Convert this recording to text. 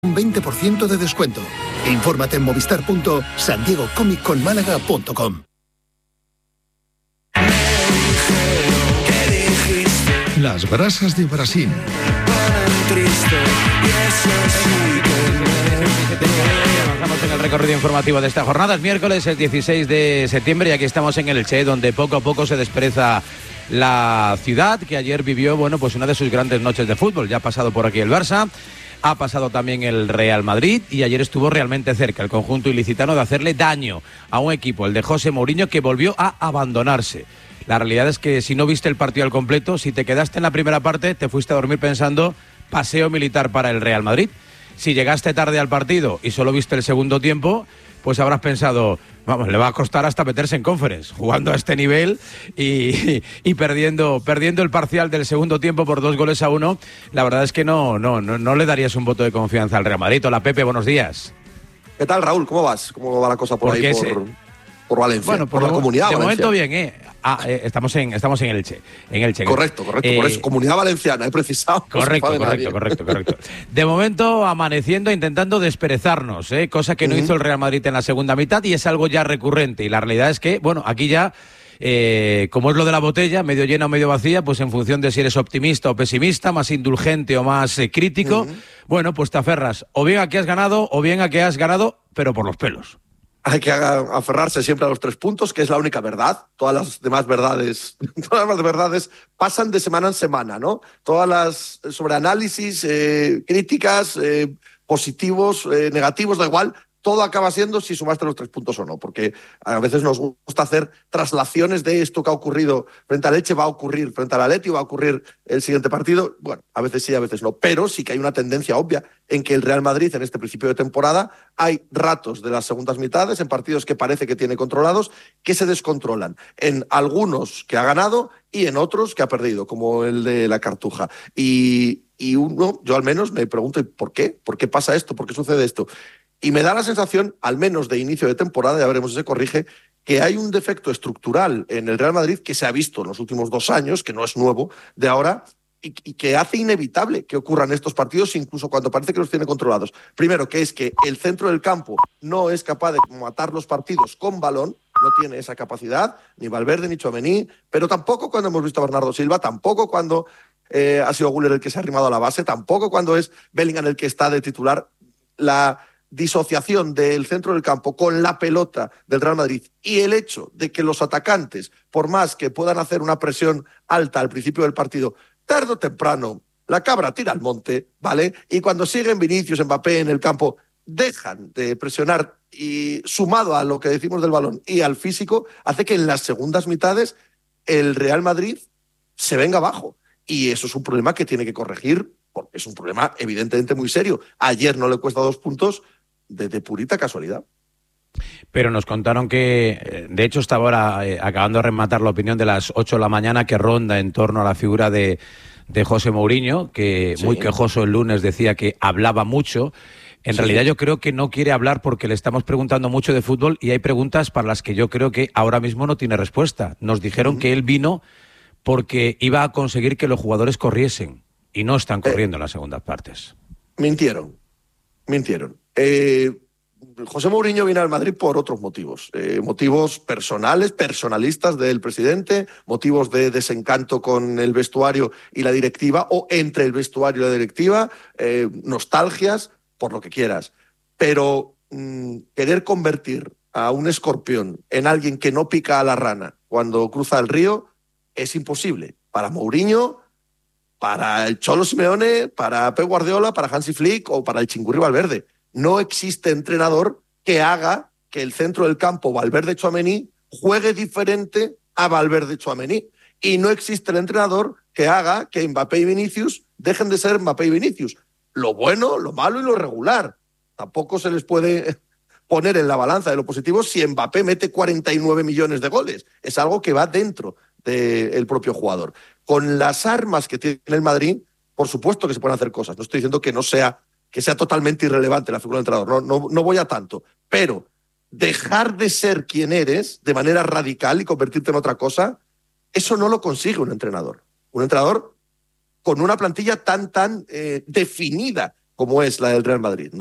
un 20% de descuento. Infórmate en movistar.sandiegocomicconmálaga.com. Las brasas de Brasil. Avanzamos en el recorrido informativo de esta jornada. Es miércoles, el 16 de septiembre, y aquí estamos en el Elche, donde poco a poco se despereza la ciudad, que ayer vivió, pues una de sus grandes noches de fútbol. Ya ha pasado por aquí el Barça, ha pasado también el Real Madrid, y ayer estuvo realmente cerca el conjunto ilicitano de hacerle daño a un equipo, el de José Mourinho, que volvió a abandonarse. La realidad es que si no viste el partido al completo, si te quedaste en la primera parte, te fuiste a dormir pensando paseo militar para el Real Madrid. Si llegaste tarde al partido y solo viste el segundo tiempo, pues habrás pensado, le va a costar hasta meterse en Conference, jugando a este nivel y perdiendo el parcial del segundo tiempo por 2-1. La verdad es que no le darías un voto de confianza al Real Madrid. Hola, Pepe, buenos días. ¿Qué tal, Raúl? ¿Cómo vas? ¿Cómo va la cosa por ahí, por Valencia? Bueno, por la Comunidad de Valenciana. Momento bien, estamos en Elche. Correcto, por eso, Comunidad Valenciana, he precisado. Correcto. De momento amaneciendo, intentando desperezarnos, cosa que no hizo el Real Madrid en la segunda mitad, y es algo ya recurrente. Y la realidad es que, aquí ya, como es lo de la botella, medio llena o medio vacía, pues en función de si eres optimista o pesimista, más indulgente o más crítico, pues te aferras o bien a que has ganado o bien a que has ganado, pero por los pelos. Hay que aferrarse siempre a los 3 puntos, que es la única verdad. Todas las demás verdades pasan de semana en semana, ¿no? Todas las sobreanálisis, críticas, positivos, negativos, da igual. Todo acaba siendo si sumaste los 3 puntos o no, porque a veces nos gusta hacer traslaciones de esto que ha ocurrido frente al Elche, va a ocurrir frente al Atleti, va a ocurrir el siguiente partido. Bueno, a veces sí, a veces no, pero sí que hay una tendencia obvia en que el Real Madrid en este principio de temporada hay ratos de las segundas mitades, en partidos que parece que tiene controlados, que se descontrolan. En algunos que ha ganado y en otros que ha perdido, como el de la Cartuja. Y yo al menos me pregunto, ¿por qué? ¿Por qué pasa esto? ¿Por qué sucede esto? Y me da la sensación, al menos de inicio de temporada, ya veremos si se corrige, que hay un defecto estructural en el Real Madrid que se ha visto en los últimos 2 años, que no es nuevo de ahora, y que hace inevitable que ocurran estos partidos, incluso cuando parece que los tiene controlados. Primero, que es que el centro del campo no es capaz de matar los partidos con balón, no tiene esa capacidad, ni Valverde ni Tchouaméni, pero tampoco cuando hemos visto a Bernardo Silva, tampoco cuando ha sido Güler el que se ha arrimado a la base, tampoco cuando es Bellingham el que está de titular. La disociación del centro del campo con la pelota del Real Madrid y el hecho de que los atacantes, por más que puedan hacer una presión alta al principio del partido, tarde o temprano la cabra tira al monte, ¿vale? Y cuando siguen Vinicius, Mbappé en el campo, dejan de presionar, y sumado a lo que decimos del balón y al físico, hace que en las segundas mitades el Real Madrid se venga abajo. Y eso es un problema que tiene que corregir, porque es un problema evidentemente muy serio. Ayer no le cuesta 2 puntos, de purita casualidad. Pero nos contaron que, de hecho, estaba ahora acabando de rematar la opinión de las 8 de la mañana, que ronda en torno a la figura de José Mourinho, que muy quejoso el lunes decía que hablaba mucho. En realidad yo creo que no quiere hablar porque le estamos preguntando mucho de fútbol, y hay preguntas para las que yo creo que ahora mismo no tiene respuesta. Nos dijeron que él vino porque iba a conseguir que los jugadores corriesen, y no están corriendo en las segundas partes. Mintieron. José Mourinho viene al Madrid por otros motivos. Motivos personales, personalistas del presidente, motivos de desencanto con el vestuario y la directiva, o entre el vestuario y la directiva, nostalgias, por lo que quieras. Pero querer convertir a un escorpión en alguien que no pica a la rana cuando cruza el río es imposible. Para Mourinho, para el Cholo Simeone, para Pep Guardiola, para Hansi Flick o para el Chingurri Valverde. No existe entrenador que haga que el centro del campo Valverde-Tchouaméni juegue diferente a Valverde-Tchouaméni. Y no existe el entrenador que haga que Mbappé y Vinicius dejen de ser Mbappé y Vinicius. Lo bueno, lo malo y lo regular. Tampoco se les puede poner en la balanza de lo positivo si Mbappé mete 49 millones de goles. Es algo que va dentro del propio jugador. Con las armas que tiene el Madrid, por supuesto que se pueden hacer cosas. No estoy diciendo que sea totalmente irrelevante la figura del entrenador. No voy a tanto. Pero dejar de ser quien eres de manera radical y convertirte en otra cosa, eso no lo consigue un entrenador. Un entrenador con una plantilla tan definida como es la del Real Madrid.